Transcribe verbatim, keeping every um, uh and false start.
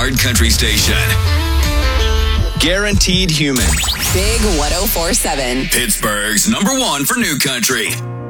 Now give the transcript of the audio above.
Hard country station. Guaranteed Human. Big one oh four seven. Pittsburgh's number one for new country.